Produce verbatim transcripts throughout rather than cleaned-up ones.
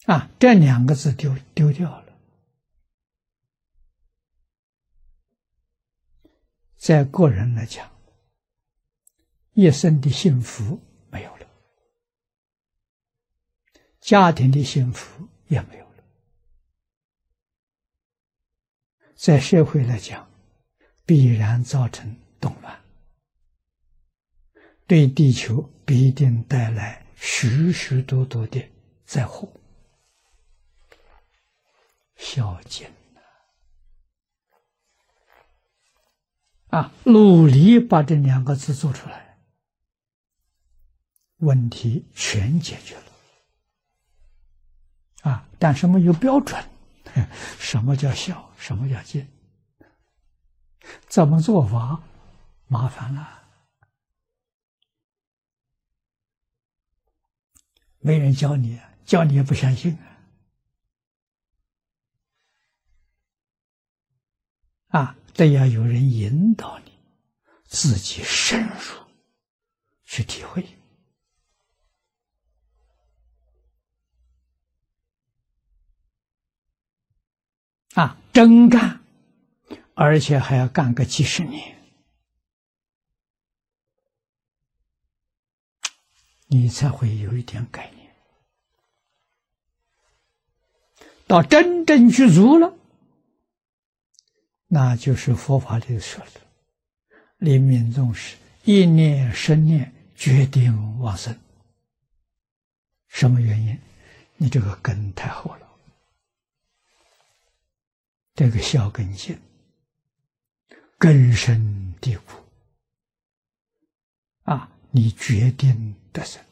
啊，这两个字丢丢掉了。在个人来讲，一生的幸福没有了，家庭的幸福也没有了，在社会来讲，必然造成动乱，对地球必定带来许许多多的灾祸。孝敬啊，努力把这两个字做出来，问题全解决了。啊，但是没有标准，什么叫孝，什么叫敬，怎么做法麻烦了，没人教你，教你也不相信啊。啊，得要有人引导你，自己深入去体会。啊，真干，而且还要干个几十年，你才会有一点概念。到真正去做了，那就是佛法里说的，临命终时，一念生念，决定往生。什么原因？你这个根太厚了，这个孝根性根深蒂固啊，你决定得生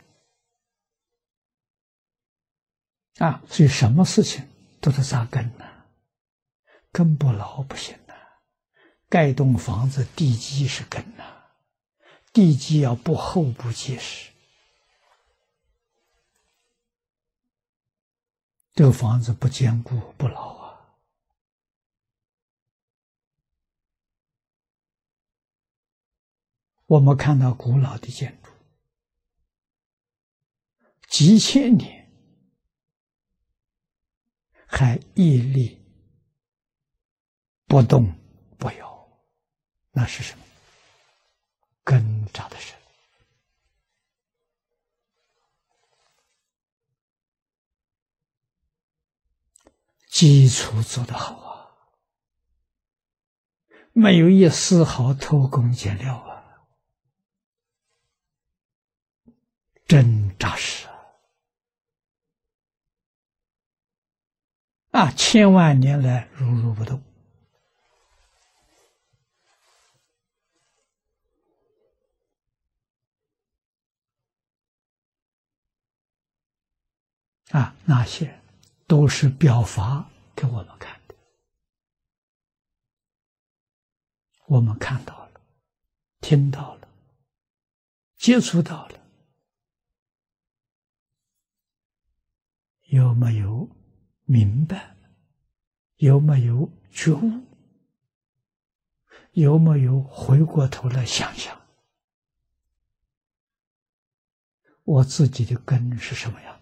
啊，所以什么事情都得扎根呐、啊，根不牢不行呐、啊。盖栋房子，地基是根呐、啊，地基要不厚不结实，这个房子不坚固不牢啊。我们看到古老的建筑，几千年还屹立不动不摇，那是什么？根扎的深，基础做得好啊，没有一丝毫偷工减料啊，真扎实啊！啊，千万年来如如不动。啊，那些都是表法给我们看的，我们看到了，听到了，接触到了，有没有明白？有没有觉悟？有没有回过头来想想，我自己的根是什么样？